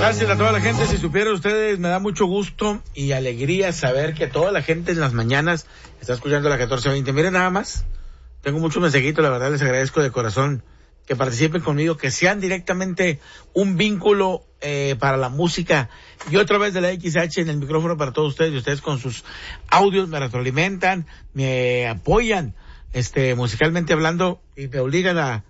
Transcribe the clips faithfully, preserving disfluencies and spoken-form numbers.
Gracias a toda la gente. Si supieran ustedes, me da mucho gusto y alegría saber que toda la gente en las mañanas está escuchando la catorce veinte. Miren nada más, tengo muchos mensajitos, la verdad les agradezco de corazón que participen conmigo, que sean directamente un vínculo eh, para la música. Yo a través de la X H en el micrófono para todos ustedes, y ustedes con sus audios me retroalimentan, me apoyan este musicalmente hablando y me obligan a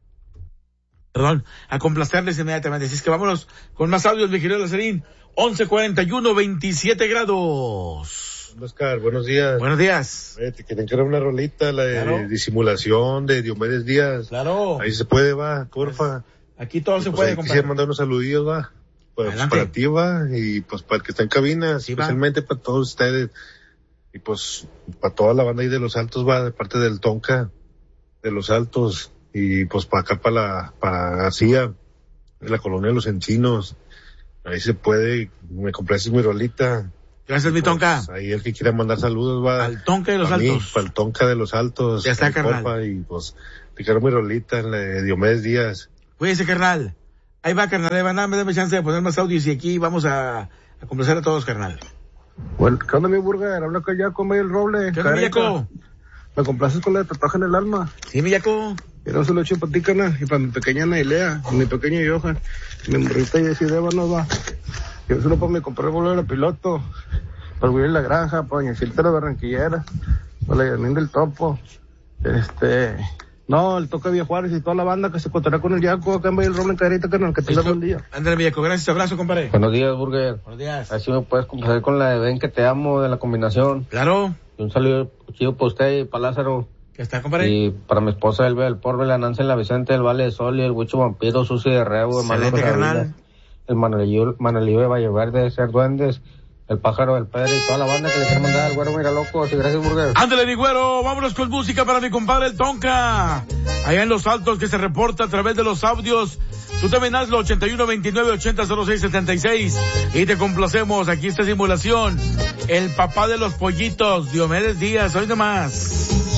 perdón, a complacerles inmediatamente. Así es que vámonos con más audios, mi querido Lazarín. once cuarenta y uno, veintisiete grados. Oscar, buenos días. Buenos días. Eh, te quieren crear una rolita, la de Claro. disimulación de Diomedes Díaz. Claro. Ahí se puede, va, porfa. Aquí todo y se pues puede, ahí compadre. quisiera mandar unos saludillos, va. Pues Adelante. para ti, va, y pues para el que está en cabina, Sí, va. especialmente para todos ustedes. Y pues para toda la banda ahí de Los Altos, va, de parte del Tonka, de Los Altos. Y pues para acá, para la, para García, de la colonia de Los Encinos. Ahí se puede, me complaces mi rolita. Gracias, mi Pues, Tonka. ahí el que quiera mandar saludos, va. Al Tonka de Los Pa' mí, Altos. Para el Tonka de Los Altos. Ya está, ahí, carnal. porfa, y pues, te quiero mi rolita en la de Diomedes Díaz. Cuídense, carnal. Ahí va, carnal. Ahí va, nada, me dame chance de poner más audios y aquí vamos a, a complacer a todos, carnal. Bueno, ¿qué onda, mi burger? Habla con Yaco, medio el roble. ¿Qué onda, mi Yaco? Me complaces con la de tatuaje en el alma. Sí, mi Yaco. Y no se lo echo para ti, carnal, y para mi pequeña Nailea, y mi pequeño Johan, mi morrita Jessy Deva no va. Yo solo para me compré el vuelo de piloto, para vivir en la granja, para doña Filtra de Barranquillera, para la Yasmín del Topo. Este, no, el Toca Villa Juárez y toda la banda que se contará con el Yaco acá en Valle del Roble en Caderita, carnal, que tenga buen día. Ándale, mi Yaco. Gracias, abrazo, compadre. Buenos días, Burger. Buenos días. Así me puedes complacer con la de Ven que te amo de la combinación. Claro. Y un saludo chido para usted y para Lázaro. ¿Qué está, compadre? Y para mi esposa Elvia del Porbe, la Nancy en la Vicente del Valle de Sol y el Huicho Vampiro, Susi de Rebo, Excelente, carnal. el Manuelillo, Manuelillo de Valleverde, Ser Duendes, el Pájaro del Pedro y toda la banda que le quiere mandar al Güero Mira Locos. Y gracias, Burger. Ándale, mi güero, vámonos con música para mi compadre el Tonka. Allá en Los Altos, que se reporta a través de los audios. Tú también hazlo, ochenta y uno veintinueve ochenta cero seis setenta y seis. Y te complacemos, aquí está simulación. El papá de los pollitos, Diomedes Díaz, hoy nomás.